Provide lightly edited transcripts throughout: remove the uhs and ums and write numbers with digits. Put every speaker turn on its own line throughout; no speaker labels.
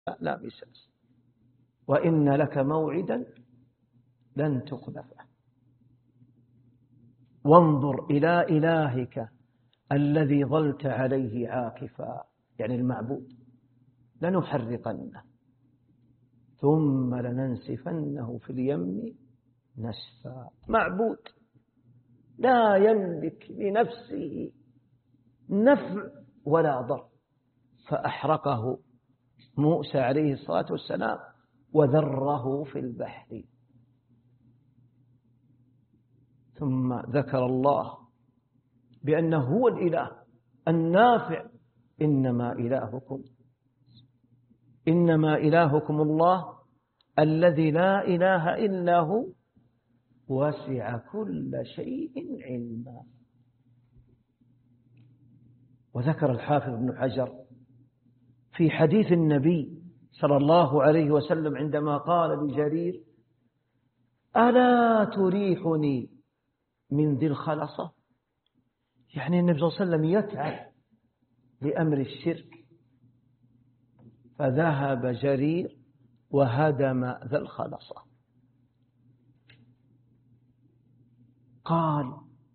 لا مساس، وإن لك موعدا لن تخلفه، وانظر إلى إلهك الذي ظلت عليه عاكفا، يعني المعبود، لنحرقنه ثم لننسفنه في اليم نسفا. معبود لا يملك لنفسه نفع ولا ضر، فأحرقه موسى عليه الصلاة والسلام وذره في البحر. ثم ذكر الله بأنه هو الإله النافع. إنما إلهكم الله الذي لا إله إلا هو وسع كل شيء علما. وذكر الحافظ ابن حجر في حديث النبي صلى الله عليه وسلم عندما قال لجرير: ألا تريحني من ذي الخلصة؟ يعني النبي صلى الله عليه وسلم يتعب لأمر الشرك، فذهب جرير وهدم ذا الخلصة. قال: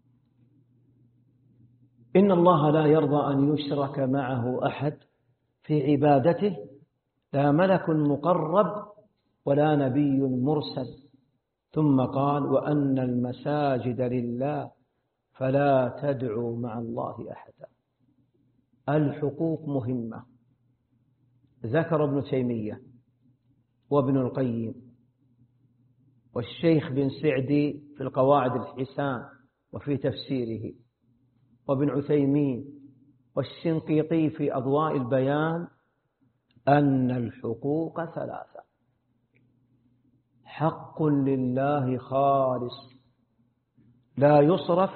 إن الله لا يرضى أن يشرك معه أحد في عبادته، لا ملك مقرب ولا نبي مرسل. ثم قال: وأن المساجد لله فلا تدعوا مع الله أحدا. الحقوق مهمة. ذكر ابن تيمية وابن القيم والشيخ بن سعدي في القواعد الحسان وفي تفسيره، وابن عثيمين والشنقيطي في أضواء البيان، أن الحقوق ثلاثة: حق لله خالص لا يصرف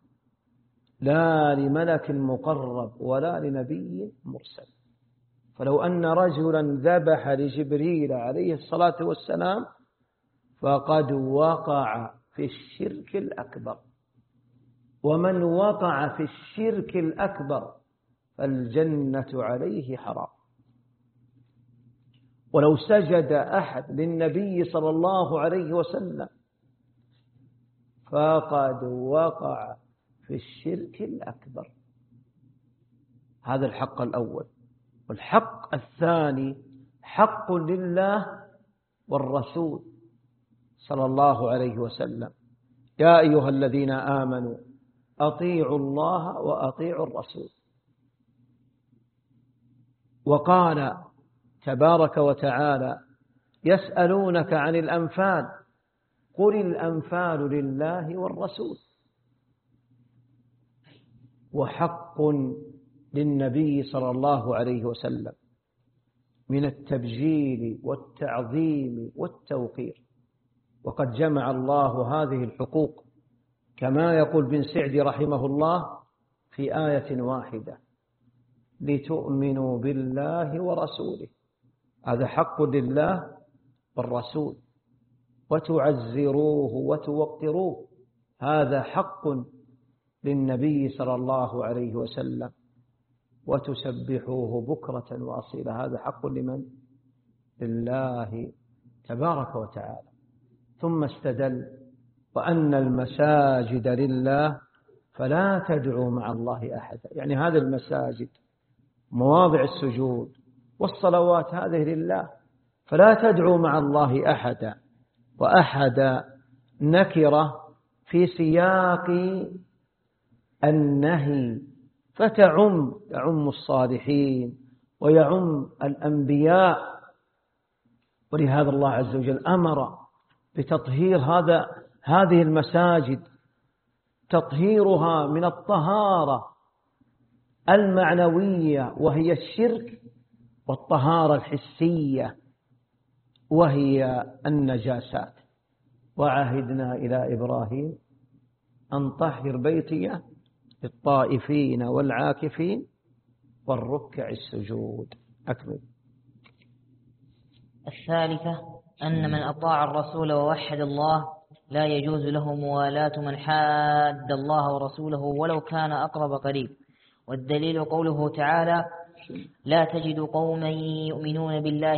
لا لملك مقرب ولا لنبي مرسل. فلو أن رجلا ذبح لجبريل عليه الصلاة والسلام فقد وقع في الشرك الأكبر، ومن وقع في الشرك الأكبر فالجنة عليه حرام. ولو سجد أحد للنبي صلى الله عليه وسلم فقد وقع في الشرك الأكبر. هذا الحق الأول. والحق الثاني حق لله والرسول صلى الله عليه وسلم: يا أيها الذين آمنوا أطيعوا الله وأطيعوا الرسول. وقال تبارك وتعالى: يسألونك عن الأنفال قل الأنفال لله والرسول. وحق للنبي صلى الله عليه وسلم من التبجيل والتعظيم والتوقير. وقد جمع الله هذه الحقوق كما يقول بن سعدي رحمه الله في آية واحدة: لتؤمنوا بالله ورسوله. هذا حق لله والرسول. وتعزروه وتوقروه، هذا حق للنبي صلى الله عليه وسلم. وتسبحوه بكرة وأصيلا، هذا حق لمن؟ لله تبارك وتعالى. ثم استدل: وأن المساجد لله فلا تدعوا مع الله أحدا. يعني هذه المساجد مواضع السجود والصلوات هذه لله، فلا تدعوا مع الله أحدا. وأحد نكرة في سياق النهي، فتعم الصالحين ويعم الأنبياء. ولهذا الله عز وجل أمر بتطهير هذه المساجد، تطهيرها من الطهارة المعنوية وهي الشرك، والطهارة الحسية وهي النجاسات. وعهدنا إلى إبراهيم أن طهر بيتي للطائفين والعاكفين والركع السجود. أكمل.
الثالثة أن من أطاع الرسول ووحد الله لا يجوز له موالاة من حاد الله ورسوله ولو كان أقرب قريب. والدليل قوله تعالى: لا تجد قوما يؤمنون بالله